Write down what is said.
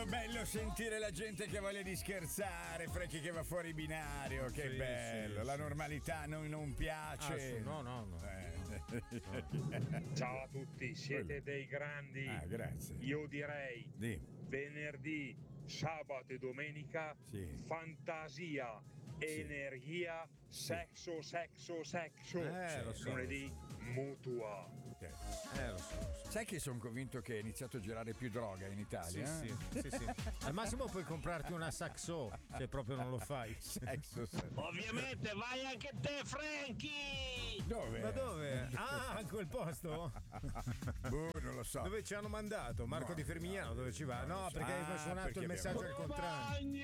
Bello sentire la gente che voglia di scherzare, Frecchi che va fuori binario, che Sì, bello. sì, La sì. normalità a noi non piace. No. Ciao a tutti, siete dei grandi. Ah, grazie. Io direi Di. venerdì, sabato e domenica, Sì. fantasia, energia, sesso. Lo so. Lunedì, mutua. Lo so. Sai che sono convinto che è iniziato a girare più droga in Italia? Sì. Al massimo puoi comprarti una Saxo, se proprio non lo fai. Ovviamente vai anche te, Frankie! Dove? Ma dove? Ah, a quel posto? Non lo so. Dove ci hanno mandato? Marco di Fermignano, dove ci va? No, perché hai suonato il messaggio al contrario.